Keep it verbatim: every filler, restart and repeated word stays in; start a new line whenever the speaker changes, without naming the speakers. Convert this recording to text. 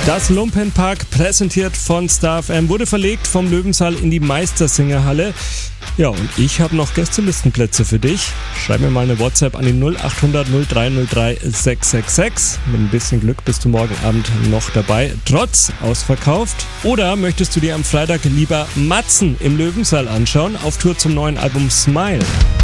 Das Lumpenpack, präsentiert von Star F M, wurde verlegt vom Löwensaal in die Meistersingerhalle. Ja, und ich habe noch Gästelistenplätze für dich. Schreib mir mal eine WhatsApp an die null acht hundert null drei null drei sechs sechs sechs. Mit ein bisschen Glück bist du morgen Abend noch dabei, trotz ausverkauft. Oder möchtest du dir am Freitag lieber Matzen im Löwensaal anschauen, auf Tour zum neuen Album Smile?